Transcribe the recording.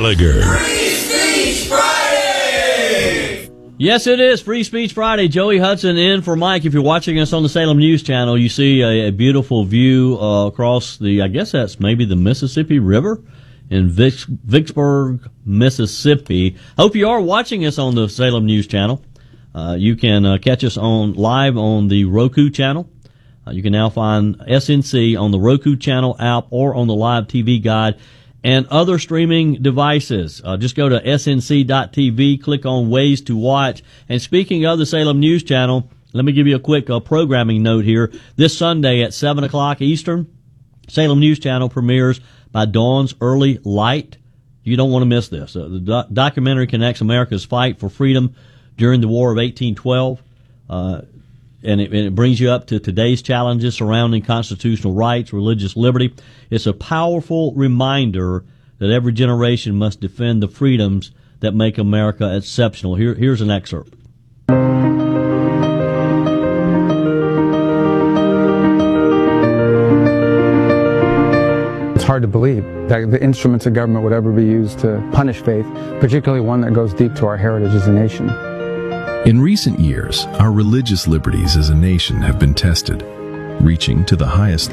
Gallagher. Free Speech Friday! Yes, it is Free Speech Friday. Joey Hudson in for Mike. If you're watching us on the Salem News Channel, you see a beautiful view across the, I guess that's maybe the Mississippi River in Vicksburg, Mississippi. Hope you are watching us on the Salem News Channel. You can catch us live on the Roku channel. You can now find SNC on the Roku channel app or on the live TV guide and other streaming devices. Just go to snc.tv, click on Ways to Watch. And speaking of the Salem News Channel, let me give you a quick programming note here. This Sunday at 7 o'clock Eastern, Salem News Channel premieres By Dawn's Early Light. You don't want to miss this. The documentary connects America's fight for freedom during the War of 1812. And it brings you up to today's challenges surrounding constitutional rights, religious liberty. It's a powerful reminder that every generation must defend the freedoms that make America exceptional. Here's an excerpt. It's hard to believe that the instruments of government would ever be used to punish faith, particularly one that goes deep to our heritage as a nation. In recent years, our religious liberties as a nation have been tested, reaching to the highest